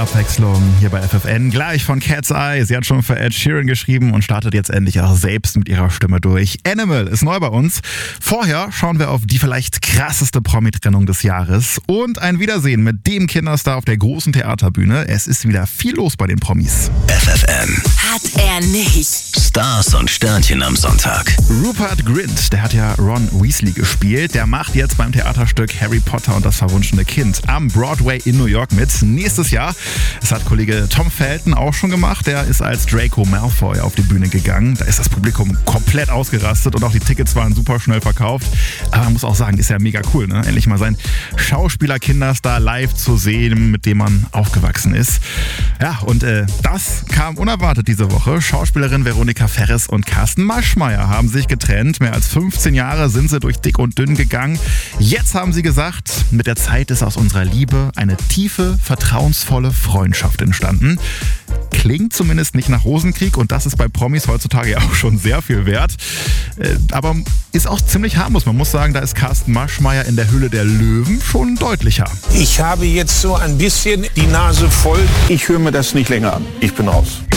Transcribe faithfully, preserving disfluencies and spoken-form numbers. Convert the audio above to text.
Abwechslung hier bei F F N. Gleich von Cat's Eye. Sie hat schon für Ed Sheeran geschrieben und startet jetzt endlich auch selbst mit ihrer Stimme durch. Animal ist neu bei uns. Vorher schauen wir auf die vielleicht krasseste Promi-Trennung des Jahres und ein Wiedersehen mit dem Kinderstar auf der großen Theaterbühne. Es ist wieder viel los bei den Promis. F F N. Hat er nicht. Stars und Sternchen am Sonntag. Rupert Grint, der hat ja Ron Weasley gespielt. Der macht jetzt beim Theaterstück Harry Potter und das verwunschene Kind am Broadway in New York mit. Nächstes Jahr. Das hat Kollege Tom Felton auch schon gemacht. Der ist als Draco Malfoy auf die Bühne gegangen. Da ist das Publikum komplett ausgerastet und auch die Tickets waren super schnell verkauft. Aber man muss auch sagen, ist ja mega cool, ne? Endlich mal sein Schauspieler-Kinderstar live zu sehen, mit dem man aufgewachsen ist. Ja, und äh, das kam unerwartet diese Woche. Schauspielerin Veronika Ferres und Carsten Maschmeyer haben sich getrennt. Mehr als fünfzehn Jahre sind sie durch dick und dünn gegangen. Jetzt haben sie gesagt, mit der Zeit ist aus unserer Liebe eine tiefe, vertrauensvolle Freundschaft entstanden. Klingt zumindest nicht nach Rosenkrieg und das ist bei Promis heutzutage ja auch schon sehr viel wert. Äh, aber ist auch ziemlich harmlos. Man muss sagen, da ist Carsten Maschmeyer in der Höhle der Löwen schon deutlicher. Ich habe jetzt so ein bisschen die Nase voll. Ich höre mir das nicht länger an. Ich bin raus.